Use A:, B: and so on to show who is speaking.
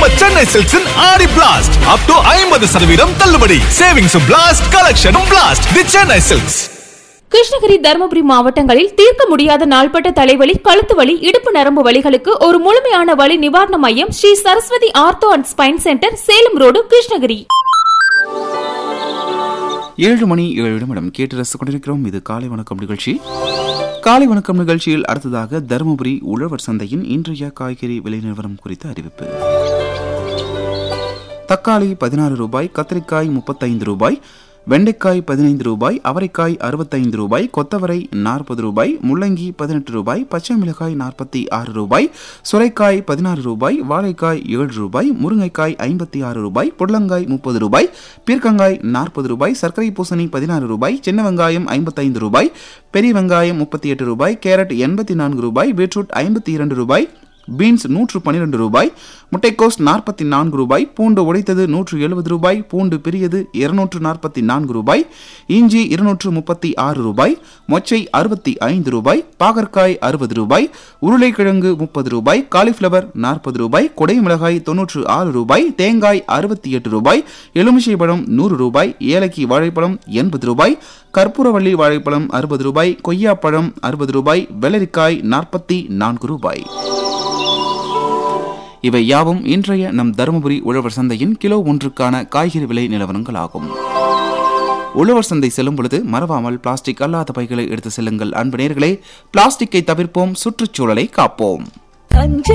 A: நம்ம சென்னை சில்க்ஸின் ஆடி blast up to 50% தள்ளுபடி. சேவிங்ஸும் blast, கலெக்ஷனும் blast. தி Chennai silks.
B: Krishnagiri, Dharmapuri மாவட்டங்களில் தீர்க்க முடியாத நாள்பட்ட தலைவலி, கழுத்து வலி, இடுப்பு நரம்பு வலிகளுக்கு ஒரு முழுமையான வலி நிவாரண மையம் Sri Saraswati ortho and spine centre, Salem road, Krishnagiri.
C: 7 மணி 7 நிமிடம் கேட்டு ரசித்துக் கொண்டிருக்கிறோம். இது காலை வணக்கம் நிகழ்ச்சி. காலை வணக்கம் நிகழ்ச்சியில் அடுத்ததாக தருமபுரி உழவர் சந்தையின் இன்றைய காய்கறி விலை நிலவரம் குறித்த அறிவிப்பு. தக்காளி 16 ரூபாய், கத்திரிக்காய் 35 ரூபாய், வெண்டைக்காய் 15 ரூபாய், அவரைக்காய் 65 ரூபாய், கொத்தவரை 40 ரூபாய், முள்ளங்கி 18 ரூபாய், பச்சை மிளகாய் 46 ரூபாய், சுரைக்காய் 16 ரூபாய், வாழைக்காய் 7 ரூபாய், முருங்கைக்காய் 56 ரூபாய், புடலங்காய் 30 ரூபாய், பீர்க்கங்காய் 40 ரூபாய், சர்க்கரை பூசணி 16 ரூபாய், சின்ன வெங்காயம் 55 ரூபாய், பெரிய வெங்காயம் 38 ரூபாய், கேரட் 84 ரூபாய், பீட்ரூட் 52 ரூபாய், பீன்ஸ் 112 ரூபாய், முட்டைக்கோஸ் 44 ரூபாய், பூண்டு உடைத்தது 170 ரூபாய், பூண்டு பெரியது 244 ரூபாய், இஞ்சி 236 ரூபாய், மொச்சை 65 ரூபாய், பாகற்காய் 60 ரூபாய், உருளைக்கிழங்கு 30 ரூபாய், காலிஃபிளவர் 40 ரூபாய், கொடை மிளகாய் 96 ரூபாய், தேங்காய் 68 ரூபாய், எலுமிச்சை பழம் 100 ரூபாய், ஏலக்கி வாழைப்பழம் 80 ரூபாய், கற்பூரவள்ளி வாழைப்பழம் 60 ரூபாய், கொய்யாப்பழம் 60 ரூபாய், வெள்ளரிக்காய் 44 ரூபாய். இவை யாவும் இன்றைய நம் தருமபுரி உழவர் சந்தையின் கிலோ ஒன்றுக்கான காய்கறி விலை நிலவரங்கள் ஆகும். உழவர் சந்தை செல்லும் பொழுது மறவாமல் பிளாஸ்டிக் அல்லாத பைகளை எடுத்து செல்லுங்கள். அன்பு நேயர்களே, பிளாஸ்டிக்கை தவிர்ப்போம், சுற்றுச்சூழலை காப்போம்.